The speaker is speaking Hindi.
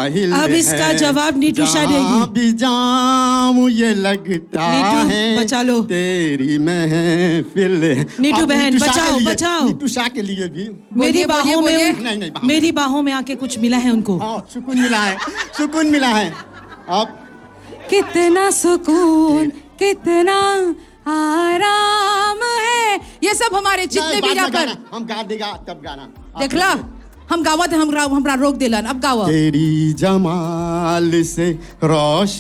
साहिल अब इसका है, जवाब नीतू शाह देगी। जहाँ भी जाऊं ये लगता नीतू, है बचा लो। तेरी महफिल है। नीतू अब बहन, नीतू शाह बचाओ, के लिए- बचाओ। नीतू शाह के लिए भी मेरी बाहों में नहीं, नहीं, बाहों में। मेरी बाहों में आके कुछ मिला है उनको। हाँ, सुकून मिला है, सुकून मिला है। अब कितना सुकून, कितना आराम है। ये सब हमारे जितने नहीं, भी बाद में रैपर, गाना, हम गा देगा तब गाना। देखला हम गावत है, हमरा रोक दिलन। अब गावा। तेरी जमाल से रोशन